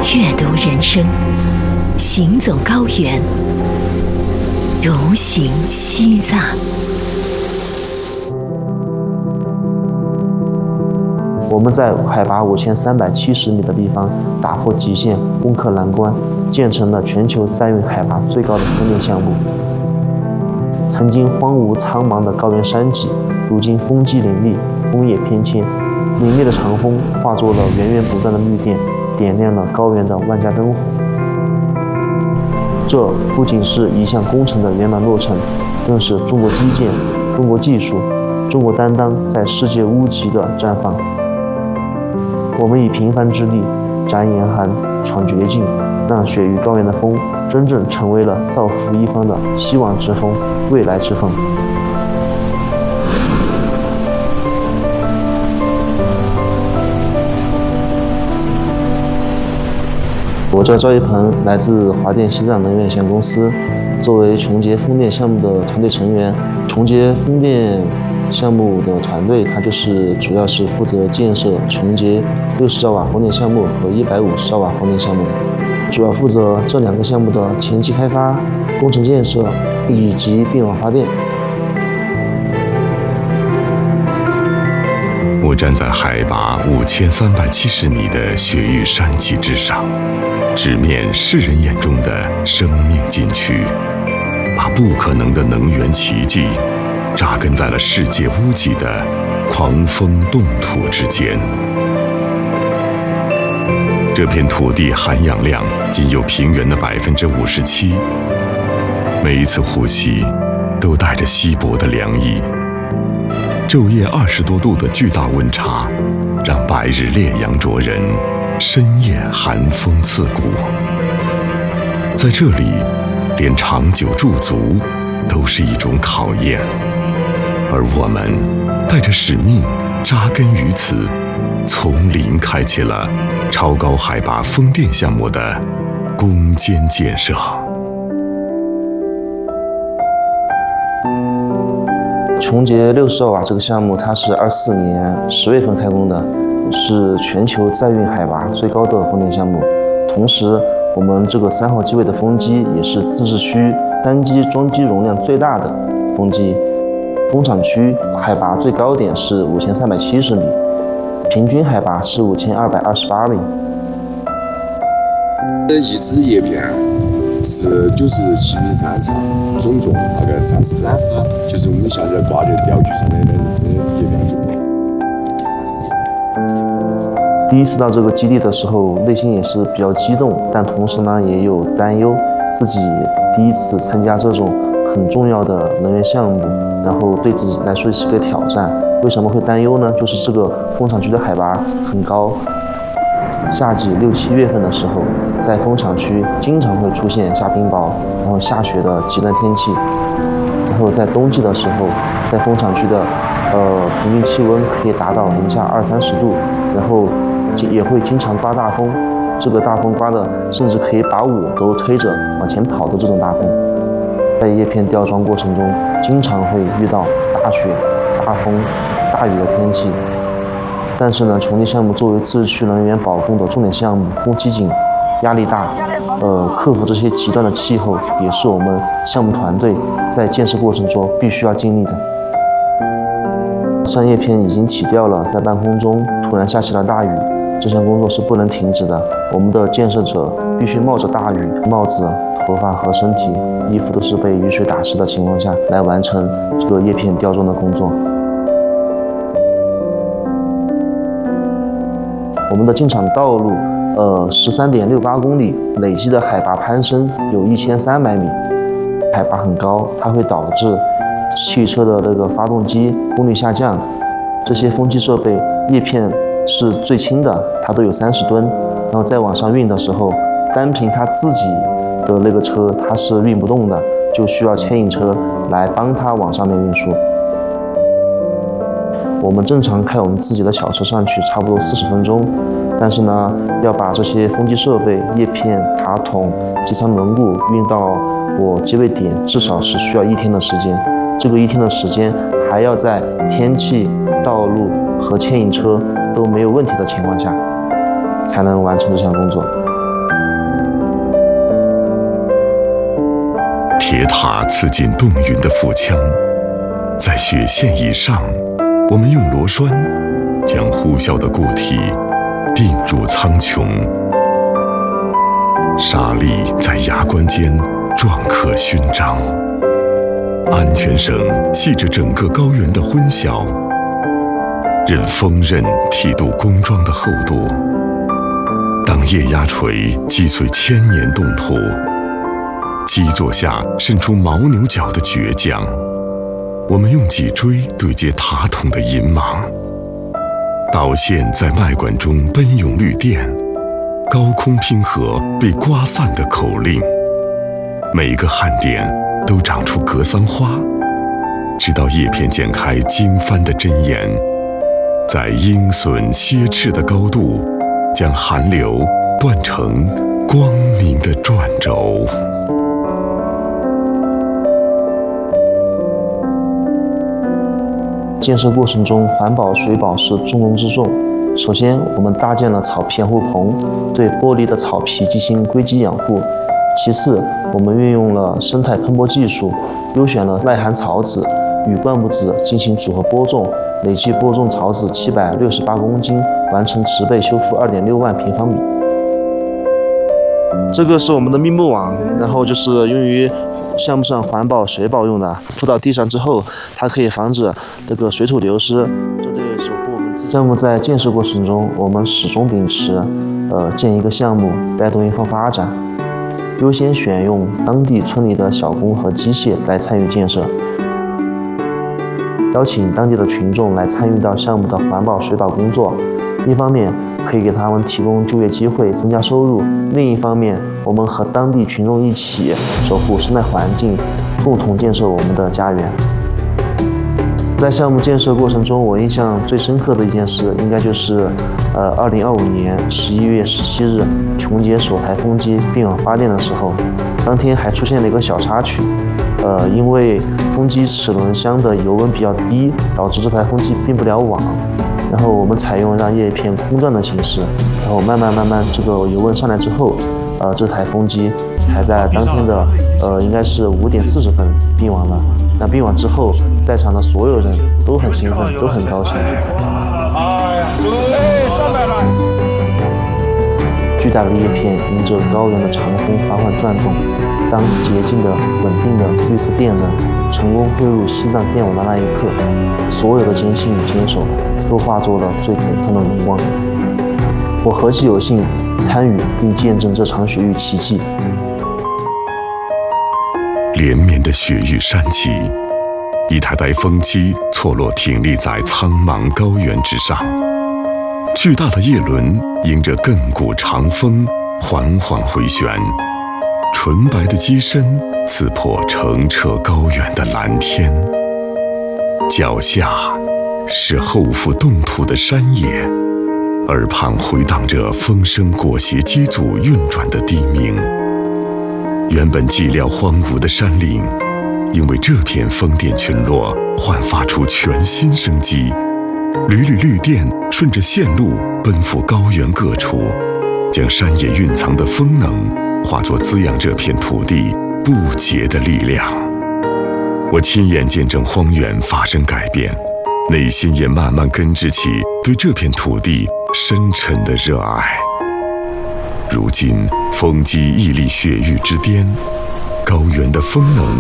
阅读人生，行走高原，如行西藏。 我们在海拔5370米的地方打破极限，攻克难关，建成了全球载运海拔最高的风电项目。曾经荒芜苍茫的高原山脊，如今风机林立，枫叶翩跹，凛冽的长风化作了源源不断的绿电，点亮了高原的万家灯火。这不仅是一项工程的圆满落成，更是中国基建、中国技术、中国担当在世界屋脊的绽放。我们以平凡之力展严寒、闯绝境，让雪域高原的风真正成为了造福一方的希望之风、未来之风。我叫赵一鹏，来自华电西藏能源有限公司，作为琼杰风电项目的团队成员。琼杰风电项目的团队，它主要是负责建设琼杰60兆瓦风电项目和150兆瓦风电项目的，主要负责这2个项目的前期开发、工程建设以及并网发电。 我站在海拔5370米的雪域山脊之上，直面世人眼中的生命禁区，把不可能的能源奇迹扎根在了世界屋脊的狂风冻土之间。这片土地含氧量仅有平原的57%，每一次呼吸都带着稀薄的凉意。昼夜20多度的巨大温差，让白日烈阳灼人，深夜寒风刺骨。在这里，连长久驻足都是一种考验，而我们带着使命扎根于此，从零开启了超高海拔风电项目的攻坚建设。 琼杰60兆瓦这个项目，它是24年10月份开工的，是全球载运海拔最高的风电项目。同时，我们这个3号机位的风机也是自治区单机装机容量最大的风机。风场区海拔最高点是5370米，平均海拔是5228米。 一支叶片是97米3长，总重大概30克，就是我们现在挂在钓具上的叶片。 第一次到这个基地的时候，内心也是比较激动，但同时呢也有担忧，自己第一次参加这种很重要的能源项目，然后对自己来说是个挑战。为什么会担忧呢？就是这个风场区的海拔很高，夏季6、7月份的时候，在风场区经常会出现下冰雹，然后下雪的极端天气。然后在冬季的时候，在风场区的平均气温可以达到零下20-30度，然后也会经常刮大风，这个大风刮的甚至可以把我都推着往前跑的这种大风。在叶片吊装过程中，经常会遇到大雪、大风、大雨的天气。但是呢，琼杰项目作为自治区能源保供的重点项目，供气紧，压力大，克服这些极端的气候，也是我们项目团队在建设过程中必须要经历的。上叶片已经起吊了，在半空中突然下起了大雨，这项工作是不能停止的。我们的建设者必须冒着大雨，帽子、头发和身体、衣服都是被雨水打湿的情况下来完成这个叶片吊装的工作。我们的进场道路13.68公里，累计的海拔攀升有1300米，海拔很高，它会导致汽车的那个发动机功率下降。这些风机设备叶片是最轻的，它都有30吨，然后再往上运的时候，单凭它自己的那个车它是运不动的，就需要牵引车来帮它往上面运输。我们正常开我们自己的小车上去差不多40分钟，但是呢，要把这些风机设备、叶片、塔筒、机舱轮毂运到我机位点，至少是需要1天的时间。这个1天的时间，还要在天气、道路和牵引车都没有问题的情况下，才能完成这项工作。 铁塔刺进冻云的腹腔，在雪线以上，我们用螺栓将呼啸的固体钉入苍穹。沙砾在牙关间篆刻勋章，安全绳系着整个高原的昏晓，任锋刃剃度宫庄的厚度。当液压锤击碎千年冻土，基座下渗出牦牛角的倔强，我们用脊椎对接塔筒的银芒。导线在脉管中奔涌绿电，高空拼合被刮散的口令，每个焊点都长出格桑花，直到叶片剪开经幡的针眼，在鹰隼蝎翅的高度，将寒流断成光明的转轴。 建设过程中，环保水保是重中之重。首先，我们搭建了草皮养护棚，对剥离的草皮进行硅基养护。其次，我们运用了生态喷播技术，优选了耐寒草籽与灌木籽进行组合播种，累计播种草籽768公斤，完成植被修复2.6万平方米。这个是我们的密布网，然后就是用于项目上环保水保用的，铺到地上之后，它可以防止这个水土流失，这对守护我们项目在建设过程中，我们始终秉持建一个项目带动一方发展，优先选用当地村里的小工和机械来参与建设，邀请当地的群众来参与到项目的环保水保工作。一方面可以给他们提供就业机会，增加收入；另一方面，我们和当地群众一起守护生态环境，共同建设我们的家园。在项目建设过程中，我印象最深刻的一件事，应该就是2025年11月17日，琼姐首台风机并网发电的时候，当天还出现了一个小插曲。因为风机齿轮箱的油温比较低，导致这台风机并不了网。然后我们采用让叶片空转的形式，然后慢慢这个油温上来之后，这台风机才在当天的应该是5点40分并网了。那并网之后，在场的所有人都很兴奋，都很高兴。巨大的叶片迎着高原的长风缓缓转动，当洁净的、稳定的绿色电能成功汇入西藏电网的那一刻，所有的艰辛与坚守都化作了最腾腾的荣光。我何其有幸参与并见证这场雪域奇迹。 连绵的雪域山脊，一台台风机错落挺立在苍茫高原之上，巨大的叶轮迎着亘古长风缓缓回旋，纯白的机身刺破澄澈高原的蓝天。脚下是厚覆冻土的山野，耳旁回荡着风声裹挟机组运转的地鸣。原本寂寥荒芜的山岭，因为这片风电群落焕发出全新生机。缕缕绿电顺着线路奔赴高原各处，将山野蕴藏的风能化作滋养这片土地不竭的力量。我亲眼见证荒原发生改变，内心也慢慢根植起对这片土地深沉的热爱。如今风机屹立雪域之巅，高原的风能